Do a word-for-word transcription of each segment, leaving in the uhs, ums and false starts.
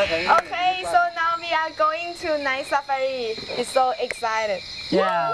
Okay, so now we are going to night safari. It's so excited. Yeah.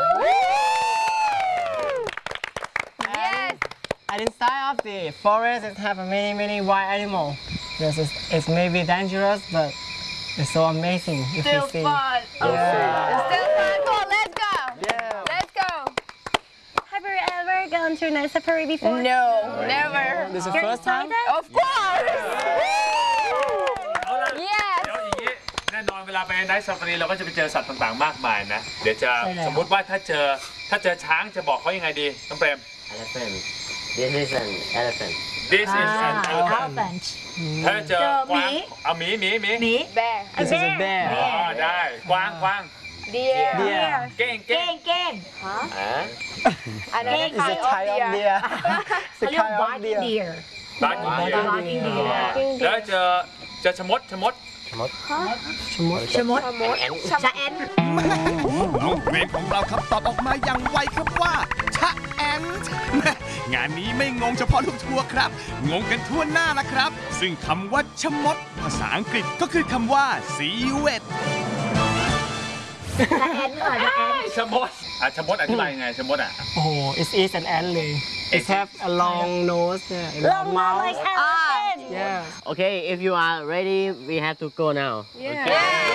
Yes. And inside of the forest, it have many many wild animals. Yes, it's, it's maybe dangerous, but it's so amazing if Still you see. fun. Yeah. It's still fun. Come on, let's go. Yeah. Let's go. Have you ever gone to night safari before? No, never. This is the You're first time. excited? Of course. เอาล่ะ Yes. เดี๋ยวอย่างนี้แน่นอนเวลาไปไนท์ซาฟารีเราก็จะไปเจอสัตว์ต่างๆมากมายนะเดี๋ยวจะใช่แล้วสมมติว่าถ้าเจอถ้าเจอช้างจะบอกเขายังไงดีน้องเปรม Elephant. This is an elephant. This is an elephant Elephant. ถ้าเจอเจอกวางหมีเอาหมีหมีหมีหมี Bear. This is a bear. อ๋อได้กวางกวาง Deer. Deer. เก้งเก้เก้งงเก้ง Huh? Another It's a kind type of of deer. deer. It's a เขาเรียก kind of barking deer. deer บาร์กินเดีย barking deer แล้วเจอเจอชะมดชะมด Chmot. ชะมด And ชะแอนน้องเกรนของเราครับตอบออกมาอย่างไวครับว่าชะแอนท์แม่งานนี้ไม่งงเฉพาะลูกทัวร์ครับ งงกันทั่วหน้าละครับ ซึ่งคำว่าชะมด ภาษาอังกฤษก็คือคำว่า civet ชะแอนค่ะชะแอนชะมดอ่ะชะมดอธิบายยังไงชะมดอ่ะ Oh, it is an ant เลย It have a long nose, yeah, a ลอง long มา mouth. like elephant Yeah. okay, if you are ready, we have to go now. Yeah.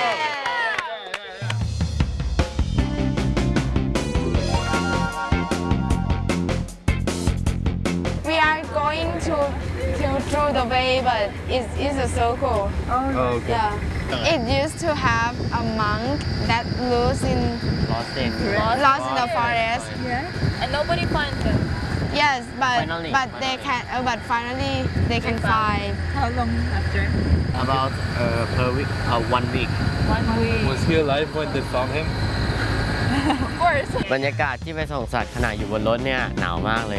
We are going to to through the way, but it's, it's a circle. Oh, okay. Yeah. It used to have a monk that lives in Lost in. lost in the forest. And nobody finds them. Yes, but Finally, but they finally. can uh, but finally they can find. How long after? About uh, per week, uh, one week. One week. Was he alive when they found him? Of course. บรรยากาศที่ไปส่งสัตว์ขณะอยู่บนรถเนี่ยหนาวมากเลย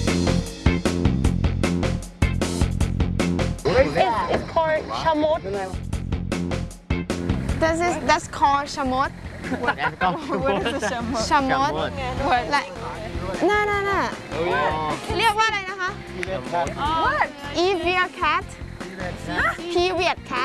It's, it's called ชะมด This is that's called shamot. แล้วก็ Shamot. Like น่าน่าน่า Oh yeah. เรียกว่าอะไรนะคะ What? Evian cat. Period cat.